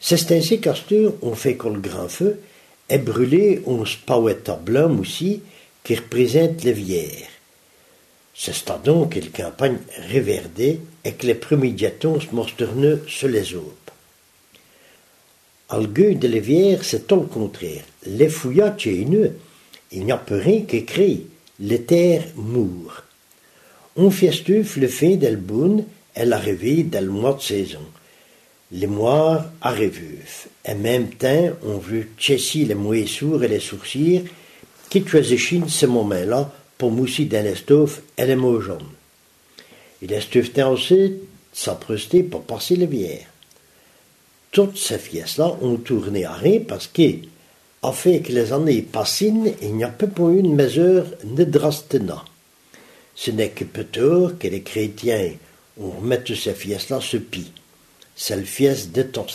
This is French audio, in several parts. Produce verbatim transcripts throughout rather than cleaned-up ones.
C'est ainsi qu'Astur, on fait que le grand feu, est brûlé un spawetta blanc aussi qui représente les vières. C'est donc une campagne reverdée et que les premiers diatons se montrent sur les aubes. Al gueule de l'évière, c'est tout le contraire. Les fouillas chez nous, il n'y a plus rien qui crée. Les terres mourent. On festuffe le fin del boune et l'arrivée del mois de saison. Les mois arrivent. En même temps, on veut chasser les moissures et les sourcils qui choisissent ce moment-là pour mousser dans les stouffes et les mots jaunes. Et les stouffes aussi s'apprêter pour passer les bières. Toutes ces fiestes-là ont tourné à rien parce que, afin que les années passent, il n'y a pas pour une mesure de drastena. Ce n'est que peu tard que les chrétiens ont remis toutes ces fiestes-là sur pied. C'est le fieste de Toussaint.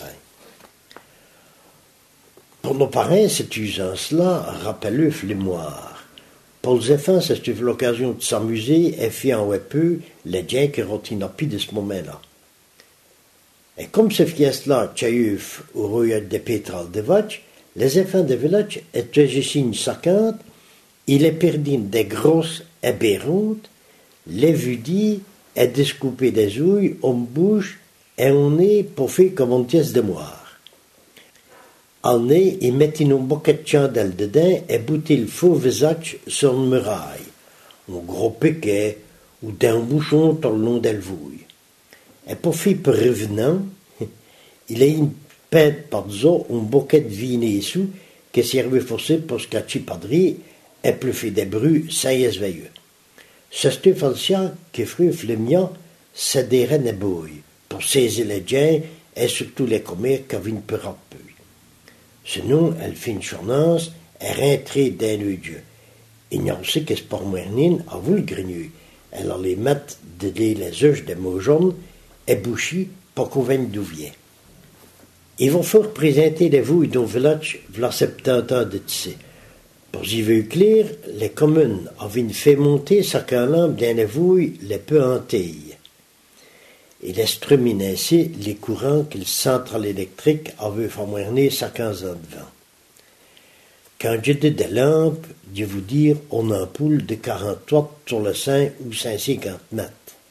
Pour nos parents, cette usance-là rappelle les moires. Pour les enfants, c'est l'occasion de s'amuser et faire un peu les gens qui retinent plus de ce moment-là. Et comme ce fieste-là, tchaïuf au royaume des pétrales de vache, les enfants de village étaient signes cinquante, ils les perdaient des grosses et bérontes, les vudis et découpés des ouilles, on bouge et on nez pour faire comme une pièce de moire. Al nez, ils mettaient une bouquet de chandelle dedans et boutaient le faux visage sur une muraille, un gros piquet ou d'un bouchon tout le long d'elle vouille. Et pour faire pour revenant, il a une pète par zo un bouquet de vin sous qui servait forcé pour se cacher padri et plus fait des bruits sans y veilleux. C'est Stéphane qui fruit le mien, c'est des rennes et bouilles pour saisir les gens et surtout les commerces qui avaient une peu peu. Sinon, elle fait une chornance et rentrée d'un œil Dieu. Il n'y a aussi que ce pormoernine a voulu le grigner. Elle allait mettre de les œufs des mots jaunes et bouchis pour qu'on vienne d'où vient. Ils vont faire présenter les vouilles dans le village v'là septante ans de tissé. Pour y veut clair, les communes avaient fait monter sa calambe dans les vouilles les peu hantilles. Et les struminer ainsi les courants que le central électrique avait fait sa quinze ans de vent. Quand j'ai des lampes, je vous dire, on a une ampoule de quarante-trois sur le cinq ou cinq cent cinquante mètres.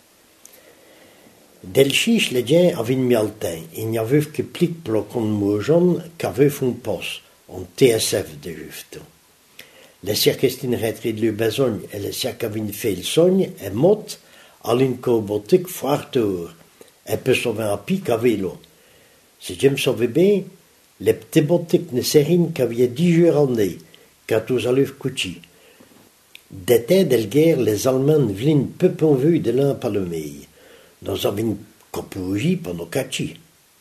Del chiche, les gens avaient mis le temps. Il n'y avait que plus pour le compte mot jaune qu'avait un poste, un T S F de juste. Les circastines rentrées de leur besogne et les circavines fait le sogne et motte à une cobotique fort tour, et peut sauver un pic à vélo. Si je me savais bien, les petits boutiques ne sérines qu'avaient dix jours en nez, quand aux allures couchis. D'été de la guerre, les Allemands venaient peu pourvus de l'un par le meil. Nous avions une copougie pour nos cachis.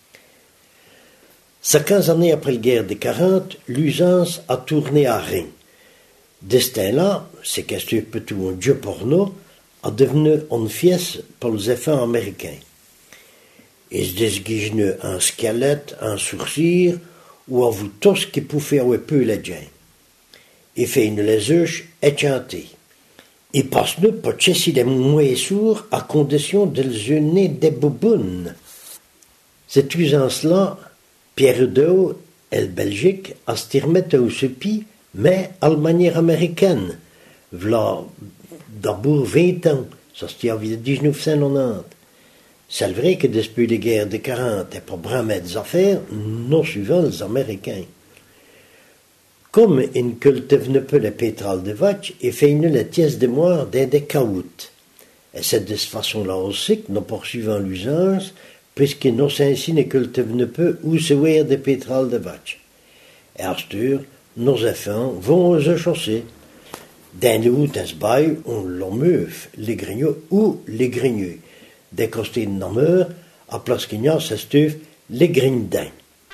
C'est quinze années après la guerre des quarante, l'usance a tourné à rien. De ce temps-là, c'est qu'est ce que tout un jeu porno a devenu une fiesse pour les enfants américains. Ils se déguisent un squelette, un sourcil, ou à vous tous qui pouvaient faire un peu les gens. Ils font une les œufs et chanter. Ils passent nous pour chasser des moissures à condition de les jeûner des boubounes. Cette usance-là, Pierre Deau et la Belgique a se remettre au supi, mais à la manière américaine. V'là d'abord vingt ans, ça c'était en dix-neuf cent quatre-vingt-dix. C'est vrai que depuis les guerres de quarante et pour bramer des affaires, nous suivons les Américains. Comme ils cultivent peu les pétrales de vache, ils font la pièce de moire dans des caoutes. Et c'est de cette façon-là aussi que nous poursuivons l'usance, puisque nos ainsi ne cultivent peu ou se voir des pétrales de vache. Et à ce tour, nos enfants vont aux chaussées. Dans les hauts bail, on l'emmeuf, les grignots ou les grigneux. Des costumes nommeurs, à place qu'il y a, ça se les grignedins.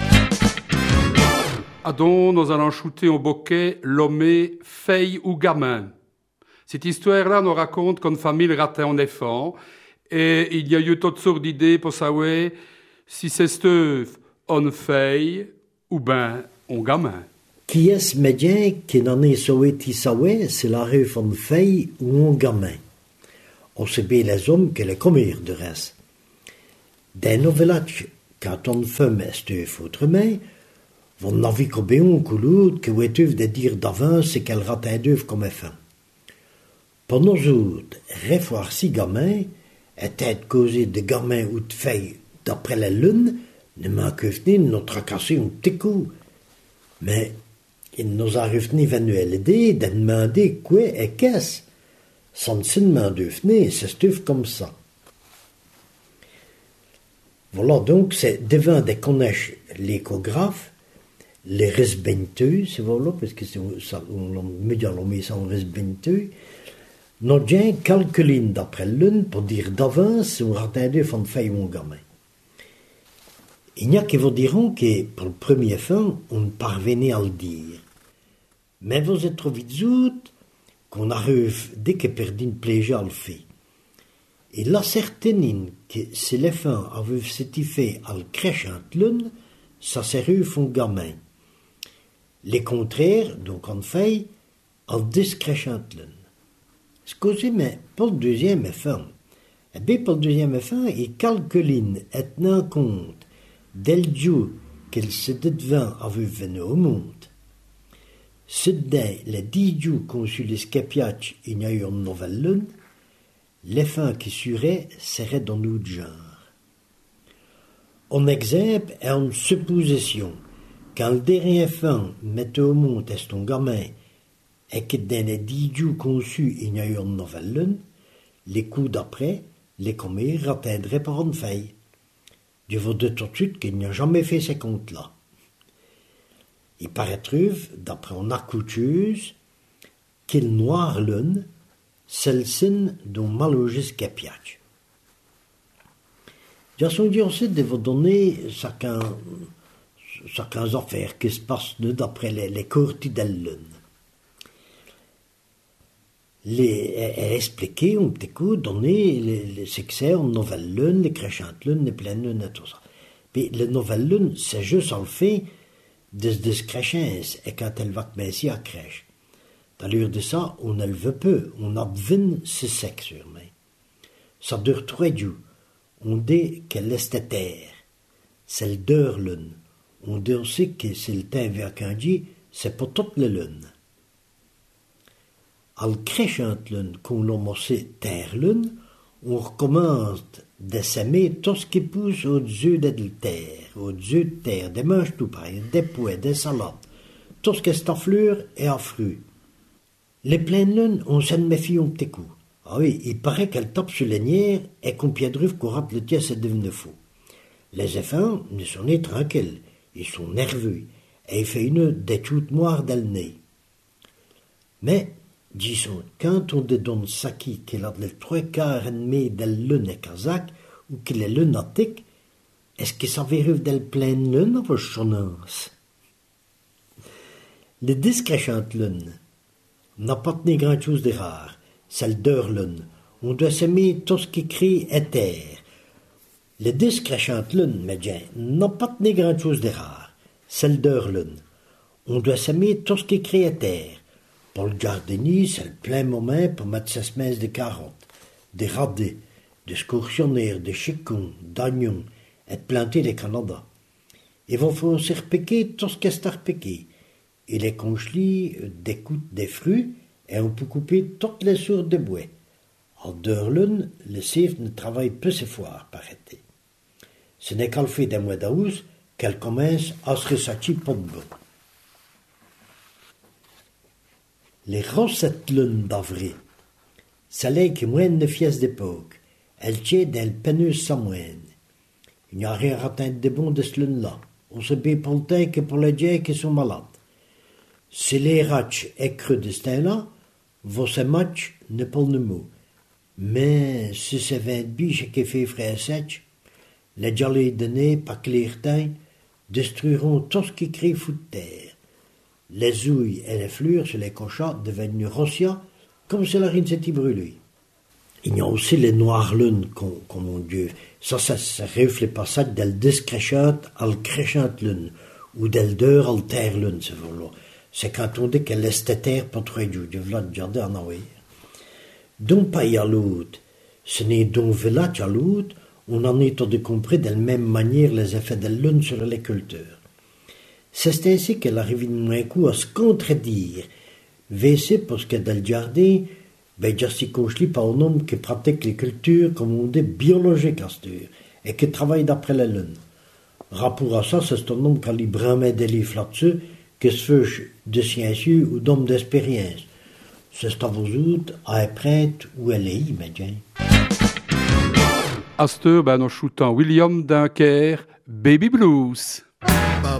Adon, nous allons shooter au bouquet l'homme, fille ou gamin. Cette histoire-là nous raconte qu'une famille ratait un enfant, et il y a eu toutes sortes d'idées pour savoir si c'est une fille ou ben un gamin. Qui est ce médien qui n'en est souhaité savoir, c'est la rue d'une fille ou un gamin. On sait bien les hommes que les commirent de reste. Dans nos villages quand on fume est autrement, on n'a vu qu'au béon couloud que ouetuf de dire d'avance c'est qu'elle rate un d'œuf comme un fin. Pour nous autres, réfoire si gamin, était causé de gamin ou de feuilles d'après la lune, ne manque ni nous tracasser un petit coup. Mais il nous arrive ni venu l'idée de demander quoi et qu'est-ce. Sans seulement d'œuf, c'est stuff comme ça. Voilà donc, c'est devant de connaître l'échographe, les resbenteux, c'est voilà, parce que c'est ça, on me dit, on met ça en resbenteux, nous avons calculé d'après l'une pour dire d'avance, on rattendait von feuille mon gamin. Il y a qui vous diront que, pour le premier fin, on parvenait à le dire. Mais vous êtes trop vite zout, qu'on arrive dès que perdu une plaisir à le fait. Et la certaine que si les fins avaient fait à le crèchant l'une, ça serait son gamin. Les contraires, donc en fait, à le discréchant l'une. Excusez, mais pour le deuxième fin, eh bien, pour le deuxième fin, il calcule et tenant compte del jour qu'il se devant avait venu au monde. Soudain, les dix jours qu'on suit les scapiacs, il n'y a eu une nouvelle lune, les fins qui seraient seraient dans notre genre. On exemple est une supposition. Quand le dernier fin mettait au monde est ton gamin et que dans les dix jours conçus il n'y a eu une nouvelle lune, les coups d'après, les commis atteindraient par une feuille. Je vous dis tout de suite qu'il n'y a jamais fait ces comptes-là. Il paraît trouve, d'après une accoucheuse, qu'il noir lune, celle-ci dont malogis capiac. J'ai sonné aussi de vous donner chacun, chacun affaires qui se passent d'après les, les courtis de lune. Les, expliquer un petit coup, donner les, les succès en nouvelle lune, les créchantes lunes, les pleines lunes et tout ça. Puis la nouvelle lune, c'est juste en le fait de se discréchence et quand elle va commencer à crèche. D'ailleurs de ça, on ne le veut peu, on advine ce sexe sur moi. Ça dure trois jours. On dit qu'elle est terre. C'est le deux lune. On dit aussi que c'est le temps vers Kandi, c'est pour toute la lune. À la créchante lune, qu'on l'a mossé terre lune, on recommence de s'aimer tout ce qui pousse au-dessus de la terre, au-dessus de terre, des manches tout pareil, des pois, des salades, tout ce qui est en fleurs et en fruits. Les pleines lunes, on s'en méfie un petit coup. Ah oui, il paraît qu'elle tape sur les nières et qu'on piedruve qu'on rate le tiers, c'est devenu fou. Les enfants ne sont nés tranquilles, ils sont nerveux, et il fait une des toutes noires dans le nez. Mais, disons, quand on te donne Saki qu'il a les trois quarts et demi de lune et kazakh, ou qu'il est lunatique, est-ce que ça vérifie de la pleine lune ou votre chance? Le discréchante lune n'a pas tenu grand-chose de rare, c'est le deux lune. On doit s'aimer tout ce qui crie est terre. Le discréchante lune, médecin, n'a pas tenu grand-chose de rare, c'est le deux lune. On doit s'aimer tout ce qui crie est terre. Pour le jardinier, c'est le plein moment pour mettre ses semences de carottes, des radis, des scoursionnaires, des chicons, d'oignons, et de planter des Canada. Ils vont faire aussi repiquer tout ce qui est à repiquer. Et les conchelis découpent des fruits et on peut couper toutes les sources de bois. En deux lunes, le cif ne travaille plus si fort, paraît-il. Ce n'est qu'à le fait des mois d'août qu'elle commence à se ressacher pas de bon. Les rossettes lunes d'avril, c'est là qui moine de fies d'époque. Elle tient d'elle peneuse sans moine. Il n'y a rien à atteindre de bon de ce lune-là, aussi bien pour le teint que pour les dieux qui sont malades. Si les ratches est creux de ce teint-là, vos matchs ne pas le mot. Mais si c'est vingt biches qui fait frais sèche, les jolies données, pas clair teint, détruiront tout ce qui crie fou de terre. Les ouilles et les fleurs sur les cochons deviennent rossia, comme si la rine s'était brûlée. Il y a aussi les noires lunes, comme con, mon Dieu. Ça, ça, ça reflète les passages del discréchante à la créchante lune, ou del deux à la terre lune, c'est voilà. C'est quand on dit qu'elle est terre pour trois jours, de v'là de jardin en envoyer. Donc pas à l'autre, ce n'est donc v'là à l'autre, on en est de comprendre de la même manière les effets de la lune sur les cultures. C'est ainsi qu'elle arrive d'un coup à se contredire. Vessé parce que dans le jardin, ben, je suis conchli par un homme qui pratique les cultures, comme on dit, biologiques, et qui travaille d'après la lune. Rapport à ça, c'est un homme qui a librement des livres là-dessus, qui se fait de scientieux ou d'hommes d'expérience. C'est à vous autres à apprendre où elle est, imagine. Asteur, ben, en shootant William Dunker, Baby Blues.